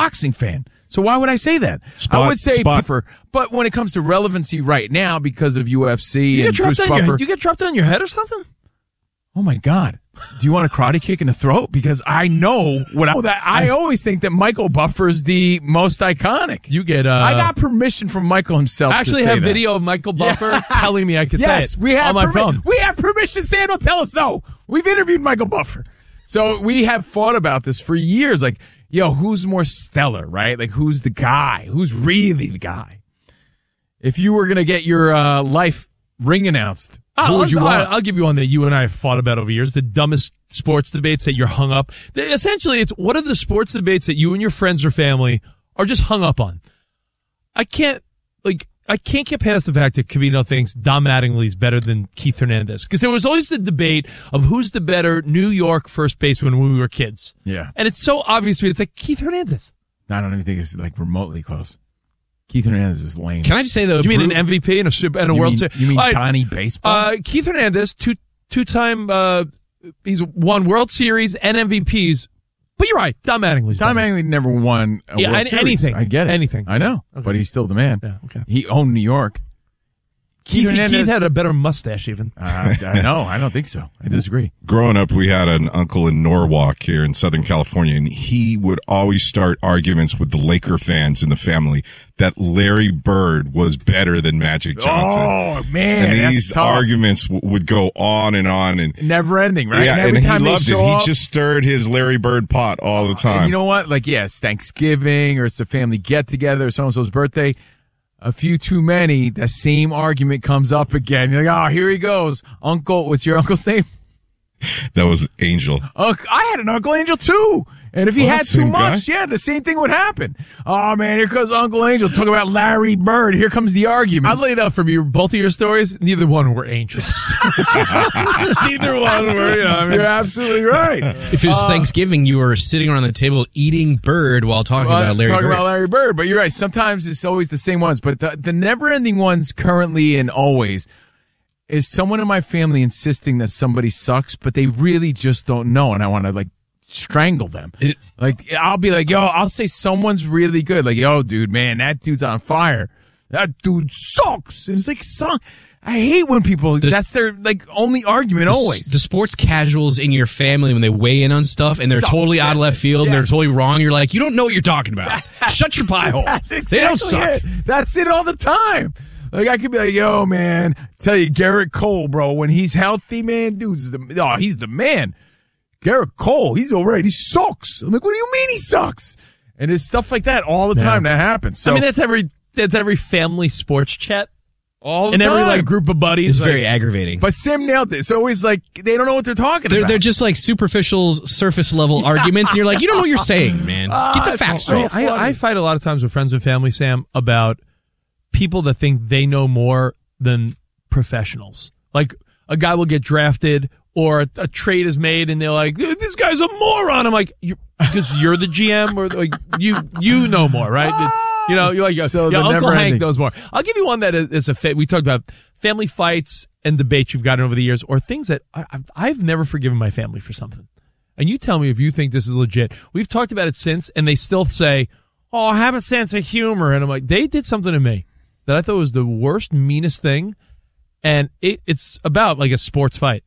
boxing fan. So why would I say that? I would say Buffer. But when it comes to relevancy right now, because of UFC and Bruce Buffer. You get dropped on your head or something? Oh, my God. Do you want a karate kick in the throat? Because I know I always think that Michael Buffer is the most iconic. You get I got permission from Michael himself. I actually have video of Michael Buffer telling me I could say it we have on my phone. We have permission. Sam, don't tell us no. We've interviewed Michael Buffer. So we have thought about this for years. Like, yo, who's more stellar, right? Like, who's the guy? Who's really the guy? If you were going to get your life ring announced, who would you want? I'll give you one that you and I have fought about over years. The dumbest sports debates that you're hung up. Essentially, it's what are the sports debates that you and your friends or family are just hung up on? I can't get past the fact that Covino thinks Dom Mattingly is better than Keith Hernandez. Because there was always the debate of who's the better New York first baseman when we were kids. Yeah. And it's so obvious. It's like Keith Hernandez. I don't even think it's like remotely close. Keith Hernandez is lame. Can I just say, though? You mean an MVP and a World Series? You mean Donnie Baseball? Keith Hernandez, two-time, he's won World Series and MVPs. But you're right, Dom Mattingly. Dom Mattingly never won a World Series. Anything. I get it. Anything. I know, but he's still the man. Yeah, okay. He owned New York. Keith had a better mustache, even. I know. I don't think so. I disagree. Growing up, we had an uncle in Norwalk here in Southern California, and he would always start arguments with the Laker fans in the family that Larry Bird was better than Magic Johnson. Oh, man. And these arguments would go on and on. And never ending, right? Yeah, and he loved it. He just stirred his Larry Bird pot all the time. And you know what? Like, yes, Thanksgiving or it's a family get-together or so-and-so's birthday. A few too many, the same argument comes up again. You're like, oh, here he goes. Uncle, what's your uncle's name? That was Angel. I had an Uncle Angel, too. And if he had too much, the same thing would happen. Oh, man, here comes Uncle Angel. Talk about Larry Bird. Here comes the argument. I laid out from you both of your stories. Neither one were angels. Neither one were. You're absolutely right. If it was Thanksgiving, you were sitting around the table eating bird while talking about Larry Bird. But you're right. Sometimes it's always the same ones. But the never-ending ones currently and always is someone in my family insisting that somebody sucks, but they really just don't know. And I want to, strangle them. I'll be like, yo, I'll say someone's really good. Like, yo, dude, man, that dude's on fire. That dude sucks. And it's like, I hate when people, that's their, only argument always. The sports casuals in your family, when they weigh in on stuff and they're totally out of left field and they're totally wrong, you're like, you don't know what you're talking about. Shut your pie hole. That's exactly they don't suck. It. That's it all the time. I could be like, yo, man, tell you, Garrett Cole, bro, when he's healthy, man, he's the man. Garrett Cole, he's all right. He sucks. I'm like, what do you mean he sucks? And it's stuff like that all the time that happens. So, I mean, that's every family sports chat. All the and time. Every group of buddies. It's very aggravating. But Sim nailed it. It's always they don't know what they're talking about. They're just superficial, surface level arguments. And you're like, you don't know what you're saying, man. Get the facts straight. I fight a lot of times with friends and family, Sam, about people that think they know more than professionals. Like a guy will get drafted or a trade is made and they're like, this guy's a moron. I'm like, because you're the GM or you know more, right? You're like, so Uncle Hank knows more. I'll give you one that is a fit. We talked about family fights and debates you've gotten over the years or things that I've never forgiven my family for something. And you tell me if you think this is legit. We've talked about it since and they still say, oh, have a sense of humor. And I'm like, they did something to me that I thought was the worst, meanest thing. And it's about a sports fight.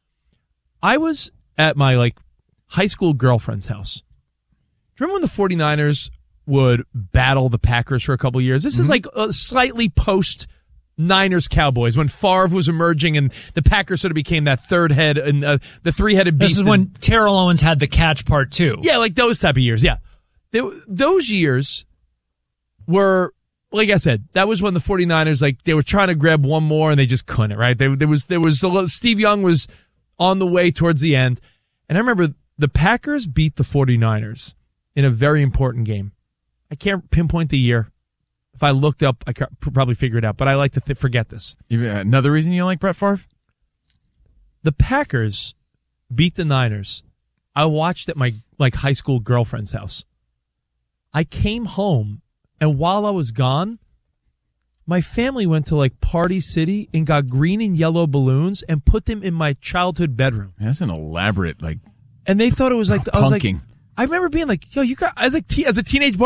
I was at my high school girlfriend's house. Remember when the 49ers would battle the Packers for a couple years? This is a slightly post Niners Cowboys when Favre was emerging and the Packers sort of became that third head and the three-headed beast. This is when Terrell Owens had the catch part two. Yeah, those type of years. Yeah. Those years were, like I said, that was when the 49ers, they were trying to grab one more and they just couldn't, right? There was Steve Young was on the way towards the end. And I remember the Packers beat the 49ers in a very important game. I can't pinpoint the year. If I looked up, I could probably figure it out, but I like to forget this. Another reason you don't like Brett Favre? The Packers beat the Niners. I watched at my high school girlfriend's house. I came home, and while I was gone, my family went to Party City and got green and yellow balloons and put them in my childhood bedroom. That's an elaborate and they thought it was punking. I remember being yo, you got as a teenage boy.